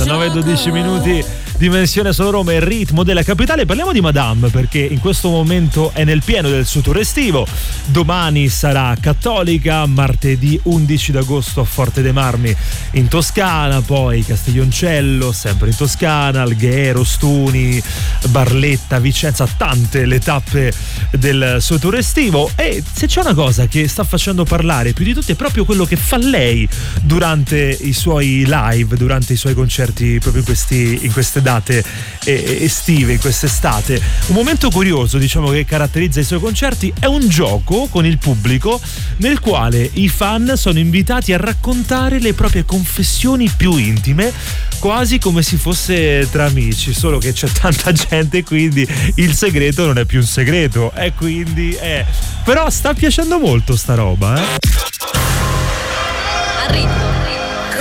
9:12 minuti. Dimensione Solo Roma, il ritmo della capitale. Parliamo di Madame perché in questo momento è nel pieno del suo tour estivo. Domani sarà Cattolica, martedì 11 d'agosto a Forte dei Marmi in Toscana, poi Castiglioncello sempre in Toscana, Alghero, Stuni, Barletta, Vicenza, tante le tappe del suo tour estivo. E se c'è una cosa che sta facendo parlare più di tutti è proprio quello che fa lei durante i suoi live, durante i suoi concerti proprio in queste date estive, in quest'estate. Un momento curioso, diciamo, che caratterizza i suoi concerti è un gioco con il pubblico nel quale i fan sono invitati a raccontare le proprie confessioni più intime, quasi come si fosse tra amici, solo che c'è tanta gente, quindi il segreto non è più un segreto, e quindi però sta piacendo molto sta roba, Arriva